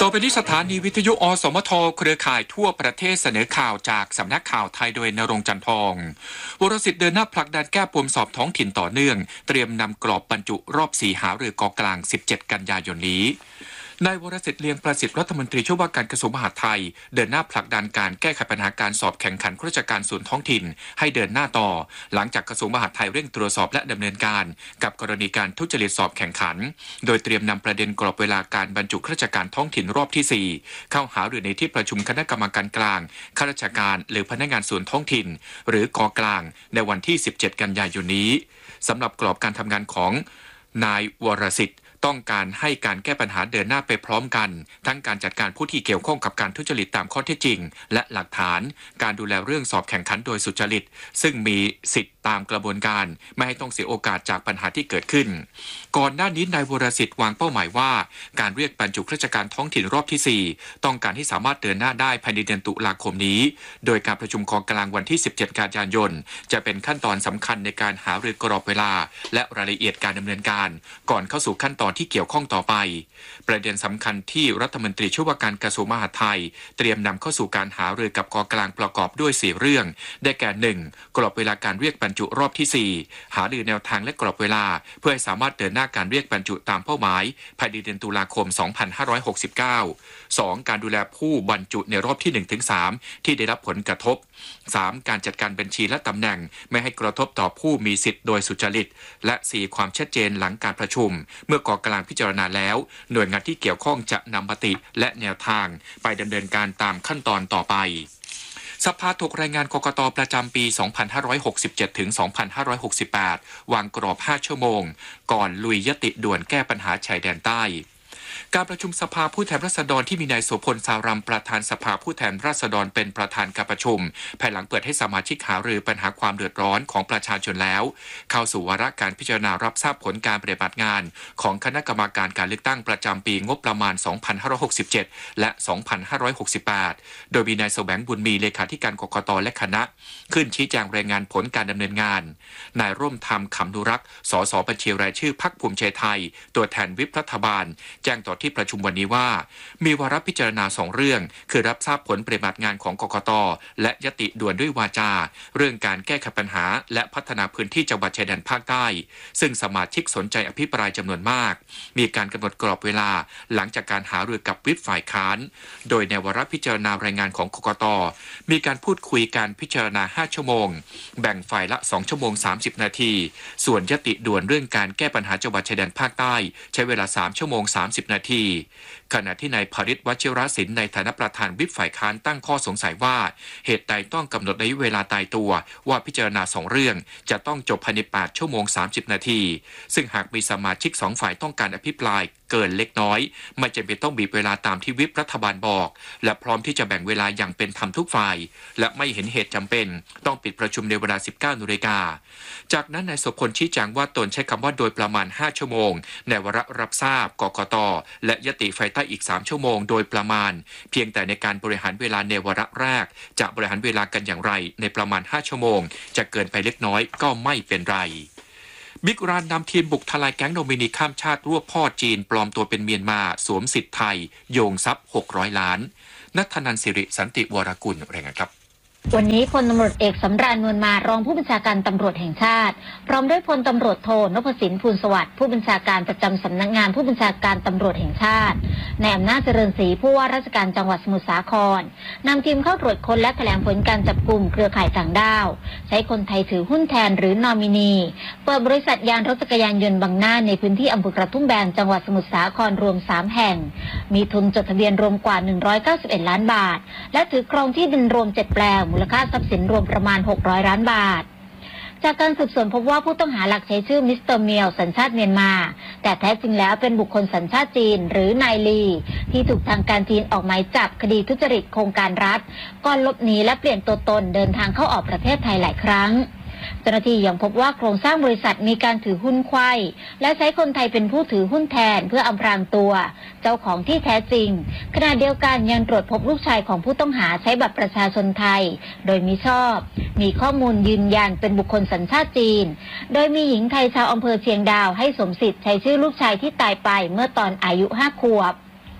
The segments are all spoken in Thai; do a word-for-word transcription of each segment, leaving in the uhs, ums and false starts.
อไปนี้สถานีวิทยุอสมทเครือข่ายทั่วประเทศเสนอข่าวจากสำนักข่าวไทยโดยณรงค์จันทองวรสิทธิ์เดินหน้าผลักดันแก้ปมสอบท้องถิ่นต่อเนื่องเตรียมนำกรอบบรรจุรอบสี่หารือกกลางสิบเจ็ดกันยายนนี้นายวรสิทธิ์เลียงประสิทธิ์รัฐมนตรีช่วยว่าการกระทรวงมหาดไทยเดินหน้าผลักดันการแก้ไขปัญหาการสอบแข่งขันข้าราชการส่วนท้องถิ่นให้เดินหน้าต่อหลังจากกระทรวงมหาดไทยเร่งตรวจสอบและดำเนินการกับกรณีการทุจริตสอบแข่งขันโดยเตรียมนำประเด็นกรอบเวลาการบรรจุข้าราชการท้องถิ่นรอบที่สี่เข้าหารือในที่ประชุมคณะกรรมการกลางข้าราชการหรือพนักงานส่วนท้องถิ่นหรือกกลางในวันที่สิบเจ็ดกันยายนนี้สำหรับกรอบการทำงานของนายวรสิทธิ์ต้องการให้การแก้ปัญหาเดินหน้าไปพร้อมกันทั้งการจัดการผู้ที่เกี่ยวข้องกับการทุจริตตามข้อเท็จจริงและหลักฐานการดูแลเรื่องสอบแข่งขันโดยสุจริตซึ่งมีสิทธิตามกระบวนการไม่ให้ต้องเสียโอกาสจากปัญหาที่เกิดขึ้นก่อนหน้านี้นายวรสิทธิ์วางเป้าหมายว่าการเรียกบรรจุข้าราชการท้องถิ่นรอบที่สี่ต้องการให้สามารถเดินหน้าได้ภายในเดือนตุลาคมนี้โดยการประชุมกองกลางวันที่สิบเจ็ดกันยายนจะเป็นขั้นตอนสำคัญในการหารือกรอบเวลาและรายละเอียดการดำเนินการก่อนเข้าสู่ขั้นตอนที่เกี่ยวข้องต่อไปประเด็นสำคัญที่รัฐมนตรีช่วยว่าการกระทรวงมหาดไทยเตรียมนำเข้าสู่การหารือกับกองกลางประกอบด้วยสี่เรื่องได้แก่หนึ่งกรอบเวลาการเรียกบรรจุรอบที่สี่หารือแนวทางและกรอบเวลาเพื่อให้สามารถเดินหน้าการเรียกบรรจุตามเป้าหมายภายในเดือนตุลาคมสองพันห้าร้อยหกสิบเก้า สองการดูแลผู้บรรจุในรอบที่ หนึ่งถึงสาม ที่ได้รับผลกระทบ สามการจัดการบัญชีและตำแหน่งไม่ให้กระทบต่อผู้มีสิทธิ์โดยสุจริตและสี่ความชัดเจนหลังการประชุมเมื่อกองกลางพิจารณาแล้วหน่วยงานที่เกี่ยวข้องจะนำมติและแนวทางไปดำเนินการตามขั้นตอนต่อไปสภาถกรายงานกกต.ประจำปี สองพันห้าร้อยหกสิบเจ็ด ถึง สองพันห้าร้อยหกสิบแปด วางกรอบ ห้า ชั่วโมงก่อนลุยยติด่วนแก้ปัญหาชายแดนใต้การประชุมสภาผู้แทนราษฎรที่มีนายโสพลสารัมประธานสภาผู้แทนราษฎรเป็นประธานการประชุมภายหลังเปิดให้สมาชิกหารือปัญหาความเดือดร้อนของประชาชนแล้วเข้าสู่วาระการพิจารณารับทราบผลการปฏิบัติงานของคณะกรรมการการเลือกตั้งประจำปีงบประมาณ สองพันห้าร้อยหกสิบเจ็ด และ สองพันห้าร้อยหกสิบแปด โดยมีนายแสวงบุญมีเลขาธิการกกต.และคณะขึ้นชี้แจงรายงานผลการดำเนินงานนายร่วมธรรมขำนุรักษ์สสบัญชีรายชื่อพรรคภูมิใจไทยตัวแทนวิปรัฐบาลแจ้งต่อที่ประชุมวันนี้ว่ามีวาระพิจารณาสองเรื่องคือรับทราบผลปฏิบัติงานของกกต.และยติด่วนด้วยวาจาเรื่องการแก้ไขปัญหาและพัฒนาพื้นที่จังหวัดชายแดนภาคใต้ซึ่งสมาชิกสนใจอภิปรายจำนวนมากมีการกำหนดกรอบเวลาหลังจากการหารือกับวิปฝ่ายค้านโดยในวาระพิจารณารายงานของกกต.มีการพูดคุยการพิจารณาห้าชั่วโมงแบ่งฝ่ายละสองชั่วโมงสามสิบนาทีส่วนยติด่วนเรื่องการแก้ปัญหาจังหวัดชายแดนภาคใต้ใช้เวลาสามชั่วโมงสามสิบนาทีขณะที่นายภริษฐ์ วชิรศิลป์ในฐานะประธานวิปฝ่ายค้านตั้งข้อสงสัยว่าเหตุใดต้องกำหนดระยะเวลาตายตัวว่าพิจารณาสองเรื่องจะต้องจบภายในแปดชั่วโมงสามสิบนาทีซึ่งหากมีสมาชิกสองฝ่ายต้องการอภิปรายเกินเล็กน้อยไม่จำเป็นต้องบีบเวลาตามที่วิปรัฐบาลบอกและพร้อมที่จะแบ่งเวลาอย่างเป็นธรรมทุกฝ่ายและไม่เห็นเหตุจำเป็นต้องปิดประชุมในเวลา สิบเก้านาฬิกาจากนั้นนายโสพลชี้แจงว่าตนใช้คำว่าโดยประมาณห้าชั่วโมงในวาระรับทราบกกต.และยติฝ่ายใต้อีกสามชั่วโมงโดยประมาณเพียงแต่ในการบริหารเวลาในวาระแรกจะบริหารเวลากันอย่างไรในประมาณห้าชั่วโมงจะเกินไปเล็กน้อยก็ไม่เป็นไรบิ๊กรานนำทีมบุกทลายแก๊งโนมินีข้ามชาติรวบพ่อจีนปลอมตัวเป็นเมียนมาสวมสิทธิ์ไทยโยงทรัพย์หกร้อยล้านณัฐนันท์สิริสันติวรกุลรายงานครับวันนี้พลตำรวจเอกสำราญนวลมารองผู้บัญชาการตำรวจแห่งชาติพร้อมด้วยพลตำรวจโทนพสินพูลสวัสดิ์ผู้บัญชาการประจำสำนักงานผู้บัญชาการตำรวจแห่งชาติในอำนาจเจริญศรีผู้ว่าราชการจังหวัดสมุทรสาครนำทีมเข้าตรวจค้นและแถลงผลการจับกลุ่มเครือข่ายต่างด้าวใช้คนไทยถือหุ้นแทนหรือนอมินีเปิดบริษัทยานรถจักรยานยนต์บางหน้าในพื้นที่อำเภอกระทุ่มแบนจังหวัดสมุทรสาครรวมสามแห่งมีทุนจดทะเบียนรวมกว่าหนึ่งร้อยเก้าสิบเอ็ดล้านบาทและถือครองที่ดินรวมเจ็ดแปลงมูลค่าทรัพย์สินรวมประมาณหกร้อยล้านบาทจากการสืบสวนพบว่าผู้ต้องหาหลักใช้ชื่อมิสเตอร์เมียวสัญชาติเมียนมาแต่แท้จริงแล้วเป็นบุคคลสัญชาติจีนหรือนายลีที่ถูกทางการจีนออกหมายจับคดีทุจริตโครงการรัฐก่อนหลบหนีและเปลี่ยนตัวตนเดินทางเข้าออกประเทศไทยหลายครั้งเจ้าหน้าที่ยังพบว่าโครงสร้างบริษัทมีการถือหุ้นไขว้และใช้คนไทยเป็นผู้ถือหุ้นแทนเพื่ออำพรางตัวเจ้าของที่แท้จริงขณะเดียวกันยังตรวจพบลูกชายของผู้ต้องหาใช้บัตรประชาชนไทยโดยมิชอบมีข้อมูลยืนยันเป็นบุคคลสัญชาติจีนโดยมีหญิงไทยชาวอำเภอเชียงดาวให้สมสิทธิ์ใช้ชื่อลูกชายที่ตายไปเมื่อตอนอายุห้าขวบ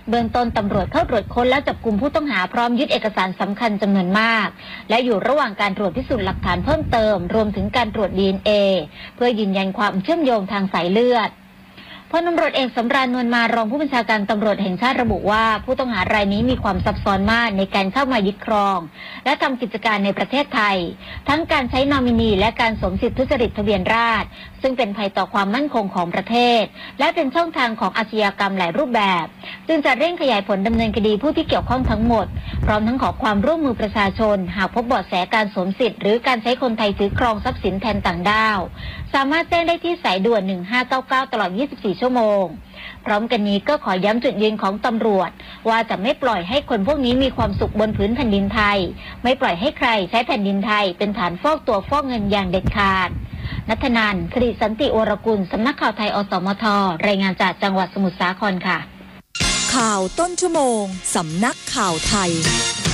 เบื้องต้นตำรวจเข้าตรวจค้นและจับกุมผู้ต้องหาพร้อมยึดเอกสารสำคัญจำนวนมากและอยู่ระหว่างการตรวจพิสูจน์หลักฐานเพิ่มเติมรวมถึงการตรวจ ดี เอ็น เอ เพื่อยืนยันความเชื่อมโยงทางสายเลือดพลตำรวจเอกสำราญนวลมารองผู้บัญชาการตำรวจแห่งชาติระบุว่าผู้ต้องหารายนี้มีความซับซ้อนมากในการเข้ามายึดครองและทำกิจการในประเทศไทยทั้งการใช้นอมินีและการสวมสิทธิทุจริตทะเบียนราษฎร์ซึ่งเป็นภัยต่อความมั่นคงของประเทศและเป็นช่องทางของอาชญากรรมหลายรูปแบบจึงจะเร่งขยายผลดำเนินคดีผู้ที่เกี่ยวข้องทั้งหมดพร้อมทั้งขอความร่วมมือประชาชนหากพบเบาะแสการสวมสิทธิ์หรือการใช้คนไทยถือครองทรัพย์สินแทนต่างด้าวสามารถแจ้งได้ที่สายด่วนหนึ่งห้าเก้าเก้าตลอดยี่สิบสี่ชั่วโมงพร้อมกันนี้ก็ขอย้ำจุดยืนของตำรวจว่าจะไม่ปล่อยให้คนพวกนี้มีความสุขบนพื้นแผ่นดินไทยไม่ปล่อยให้ใครใช้แผ่นดินไทยเป็นฐานฟอกตัวฟอกเงินอย่างเด็ดขาดณัฐนันท์ สิริสันติวรกุลสำนักข่าวไทยอสมทรายงานจากจังหวัดสมุทรสาครค่ะข่าวต้นชั่วโมงสำนักข่าวไทย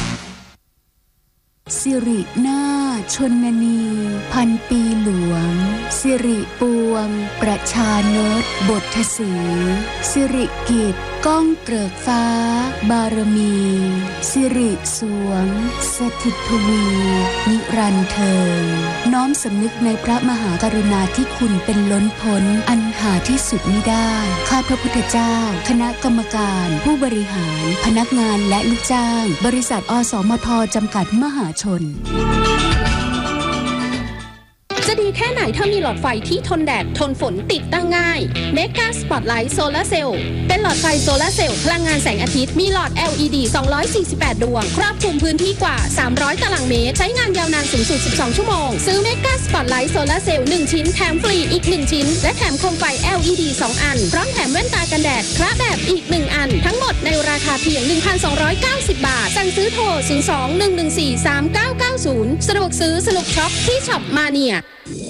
สิรินาถชนนีพันปีหลวงสิริปวงประชานตบทสีสิริกิจก้องเกริกฟ้าบารมีสิริสวงสถิตทวีนิรันดร์เทิงน้อมสำนึกในพระมหากรุณาธิคุณเป็นล้นพ้นอันหาที่สุดมิได้ข้าพระพุทธเจ้าคณะกรรมการผู้บริหารพนักงานและลูกจ้างบริษัทอสมทจำกัดมหาชนจะดีแค่ไหนถ้ามีหลอดไฟที่ทนแดดทนฝนติดตั้งง่าย Mega Spotlight Solar Cell เป็นหลอดไฟโซลาร์เซลล์พลังงานแสงอาทิตย์มีหลอด แอล อี ดี สองร้อยสี่สิบแปด ดวงครอบคลุมพื้นที่กว่าสามร้อยตารางเมตรใช้งานยาวนานสูงสุดสิบสองชั่วโมงซื้อ Mega Spotlight Solar Cell หนึ่งชิ้นแถมฟรีอีกหนึ่งชิ้นและแถมโคมไฟ แอล อี ดี สองอันพร้อมแถมแว่นตากันแดดคระแบบอีกหนึ่งอันทั้งหมดในราคาเพียง หนึ่งพันสองร้อยเก้าสิบ บาทสั่งซื้อโทรศูนย์ สอง หนึ่ง หนึ่ง สี่ สาม เก้า เก้า ศูนย์สะดวกซื้อสนุกช็อปที่ช็อปมาเนีย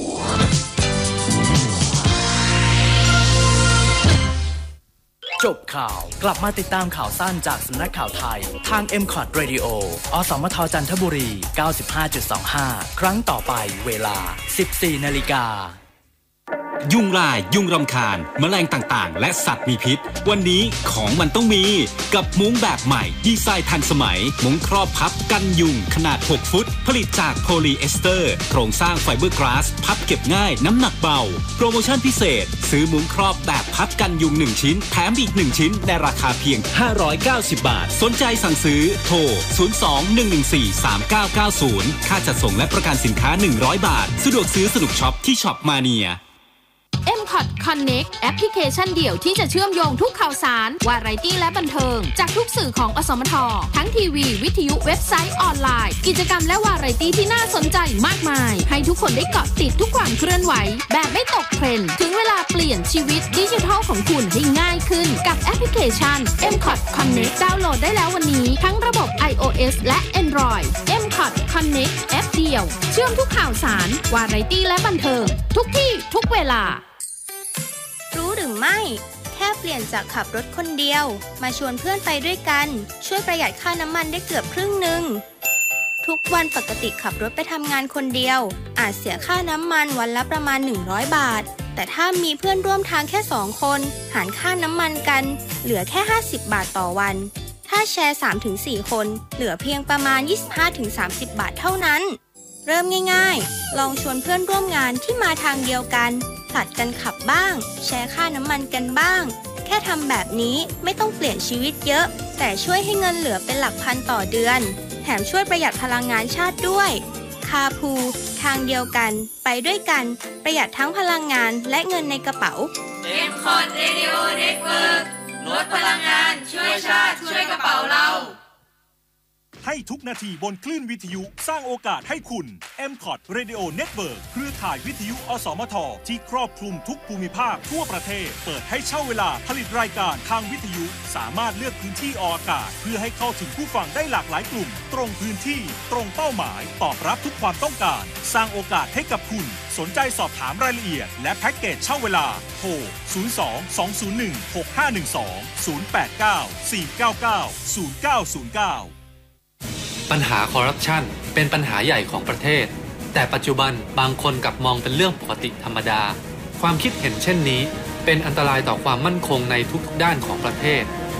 จบข่าวกลับมาติดตามข่าวสั้นจากสำนักข่าวไทยทาง เอ็ม คอท Radio อสมทจันทบุรี เก้าสิบห้าจุดสองห้า ครั้งต่อไปเวลา สิบสี่นาฬิกายุงลายยุงรำคาญแมลงต่างๆและสัตว์มีพิษวันนี้ของมันต้องมีกับมุ้งแบบใหม่ดีไซน์ทันสมัยมุ้งครอบพับกันยุงขนาดหกฟุตผลิตจากโพลีเอสเตอร์โครงสร้างไฟเบอร์กลาสพับเก็บง่ายน้ำหนักเบาโปรโมชั่นพิเศษซื้อมุ้งครอบแบบพับกันยุงหนึ่งชิ้นแถมอีกหนึ่งชิ้นในราคาเพียงห้าร้อยเก้าสิบบาทสนใจสั่งซื้อโทรศูนย์ สอง หนึ่ง หนึ่ง สี่ สาม เก้า เก้า ศูนย์ค่าจัดส่งและประกันสินค้าหนึ่งร้อยบาทสะดวกซื้อสนุกช็อปที่ช็อปมาเนียเอ็ม คอท Connect แอปพลิเคชันเดี่ยวที่จะเชื่อมโยงทุกข่าวสารวาไรตี้และบันเทิงจากทุกสื่อของอสมททั้งทีวีวิทยุเว็บไซต์ออนไลน์กิจกรรมและวาไรตี้ที่น่าสนใจมากมายให้ทุกคนได้เกาะติดทุกความเคลื่อนไหวแบบไม่ตกเทรนด์ถึงเวลาเปลี่ยนชีวิตดิจิทัลของคุณให้ง่ายขึ้นกับแอปพลิเคชัน เอ็ม คอท Connect ดาวน์โหลดได้แล้ววันนี้ทั้งระบบ ไอ โอ เอส และ Android เอ็ม คอท Connect แอปเดียวเชื่อมทุกข่าวสารวาไรตี้และบันเทิงทุกที่ทุกเวลารู้หรือไม่แค่เปลี่ยนจากขับรถคนเดียวมาชวนเพื่อนไปด้วยกันช่วยประหยัดค่าน้ำมันได้เกือบครึ่งหนึ่งทุกวันปกติขับรถไปทำงานคนเดียวอาจเสียค่าน้ำมันวันละประมาณหนึ่งร้อยบาทแต่ถ้ามีเพื่อนร่วมทางแค่สองคนหารค่าน้ำมันกันเหลือแค่ห้าสิบบาทต่อวันถ้าแชร์ สามถึงสี่ คนเหลือเพียงประมาณ ยี่สิบห้าถึงสามสิบ บาทเท่านั้นเริ่มง่ายๆลองชวนเพื่อนร่วมงานที่มาทางเดียวกันผลัดกันขับบ้างแชร์ค่าน้ำมันกันบ้างแค่ทำแบบนี้ไม่ต้องเปลี่ยนชีวิตเยอะแต่ช่วยให้เงินเหลือเป็นหลักพันต่อเดือนแถมช่วยประหยัดพลังงานชาติด้วยคาพูทางเดียวกันไปด้วยกันประหยัดทั้งพลังงานและเงินในกระเป๋าเอ็ม คอท Radio Network ลดพลังงานช่วยชาติช่วยกระเป๋าเราให้ทุกนาทีบนคลื่นวิทยุสร้างโอกาสให้คุณ เอ็ม คอท Radio Network เครือข่ายวิทยุอสมทที่ครอบคลุมทุกภูมิภาคทั่วประเทศเปิดให้เช่าเวลาผลิตรายการทางวิทยุสามารถเลือกพื้นที่ออกอากาศเพื่อให้เข้าถึงผู้ฟังได้หลากหลายกลุ่มตรงพื้นที่ตรงเป้าหมายตอบรับทุกความต้องการสร้างโอกาสให้กับคุณสนใจสอบถามรายละเอียดและแพ็กเกจเช่าเวลาโทรศูนย์ สอง สอง ศูนย์ หนึ่ง หก ห้า หนึ่ง สอง ศูนย์ แปด เก้า สี่ เก้า เก้า ศูนย์ เก้า ศูนย์ เก้าปัญหาคอร์รัปชันเป็นปัญหาใหญ่ของประเทศแต่ปัจจุบันบางคนกลับมองเป็นเรื่องปกติธรรมดาความคิดเห็นเช่นนี้เป็นอันตรายต่อความมั่นคงในทุกๆด้านของประเทศ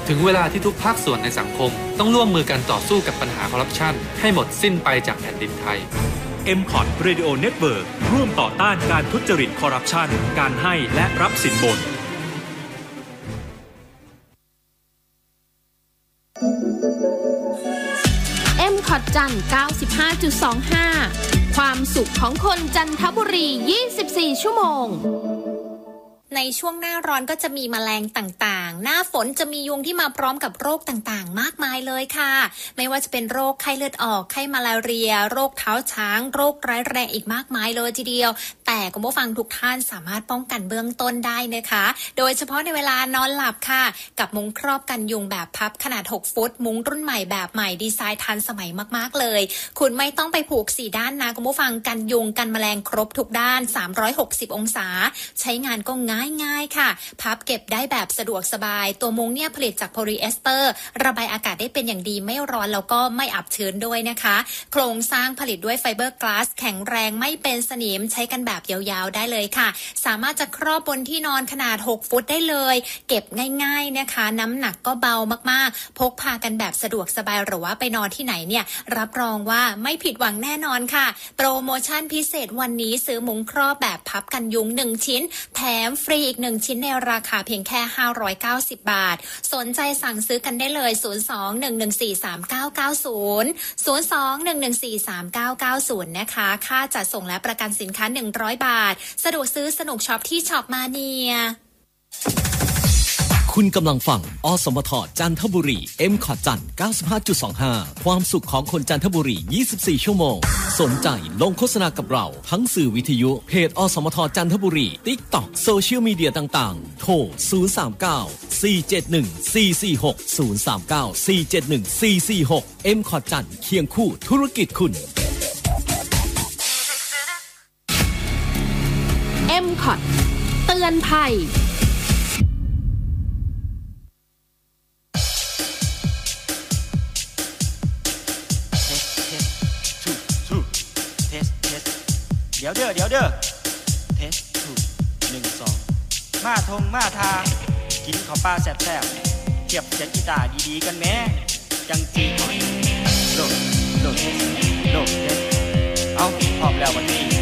ถึงเวลาที่ทุกภาคส่วนในสังคมต้องร่วมมือกันต่อสู้กับปัญหาคอร์รัปชันให้หมดสิ้นไปจากแผ่นดินไทยเอ็ม คอท Radio Network ร่วมต่อต้านการทุจริตคอร์รัปชันการให้และรับสินบนเอ็ม คอท จันทร์ เก้าสิบห้าจุดสองห้า ความสุขของคนจันทบุรียี่สิบสี่ชั่วโมงในช่วงหน้าร้อนก็จะมีแมลงต่างๆหน้าฝนจะมียุงที่มาพร้อมกับโรคต่างๆมากมายเลยค่ะไม่ว่าจะเป็นโรคไข้เลือดออกไข้มาลาเรียโรคเท้าช้างโรคร้ายแรงอีกมากมายเลยทีเดียวแต่คุณผู้ฟังทุกท่านสามารถป้องกันเบื้องต้นได้นะคะโดยเฉพาะในเวลานอนหลับค่ะกับมุ้งครอบกันยุงแบบพับขนาดหกฟุตมุ้งรุ่นใหม่แบบใหม่ดีไซน์ทันสมัยมากๆเลยคุณไม่ต้องไปผูกสี่ด้านนะคุณผู้ฟังกันยุงกันแมลงครบทุกด้านสามร้อยหกสิบองศาใช้งานก็ง่ายๆค่ะพับเก็บได้แบบสะดวกสบายตัวมุ้งเนี่ยผลิตจากโพลีเอสเตอร์ระบายอากาศได้เป็นอย่างดีไม่ร้อนแล้วก็ไม่อับชื้นด้วยนะคะโครงสร้างผลิตด้วยไฟเบอร์กลาสแข็งแรงไม่เป็นสนิมใช้กันแบบยาวๆได้เลยค่ะสามารถจะครอบบนที่นอนขนาดหกฟุตได้เลยเก็บง่ายๆนะคะน้ำหนักก็เบามากๆพกพากันแบบสะดวกสบายหรือว่าไปนอนที่ไหนเนี่ยรับรองว่าไม่ผิดหวังแน่นอนค่ะโปรโมชั่นพิเศษวันนี้ซื้อมุ้งครอบแบบพับกันยุงหนึ่งชิ้นแถมฟรีอีกหนึ่งชิ้นในราคาเพียงแค่ห้าร้อยเก้าสิบบาทสนใจสั่งซื้อกันได้เลยศูนย์ สอง หนึ่ง หนึ่ง สี่ สาม เก้า เก้า ศูนย์ ศูนย์ สอง หนึ่ง หนึ่ง สี่ สาม เก้า เก้า ศูนย์นะคะค่าจัดส่งและประกันสินค้าหนึ่งร้อยบาทสะดวกซื้อสนุกช็อปที่ช็อปมาเนียคุณกำลังฟังอสมทจันทบุรี เอ็ม คอท จันทร์ เก้าสิบห้าจุดสองห้า ความสุขของคนจันทบุรียี่สิบสี่ชั่วโมงสนใจลงโฆษณากับเราทั้งสื่อวิทยุเพจอสมทจันทบุรี TikTok โซเชียลมีเดียต่างๆโทรศูนย์ สาม เก้า สี่ เจ็ด หนึ่ง สี่ สี่ หก ศูนย์ สาม เก้า สี่ เจ็ด หนึ่ง สี่ สี่ หก เอ็ม คอท จันทร์เคียงคู่ธุรกิจคุณเอ็ม คอท เตือนภัยเดี๋ยวเด้อเดี๋ยวเด้อเทสถูกหนึ่งสองมาทงมาทากินข้าวปลาแซ่บๆเทียบเสียงกีตาร์ดีๆกันแม้จังจีหน่อยโดดโดดโดดเทสเอาพร้อมแล้ววันนี้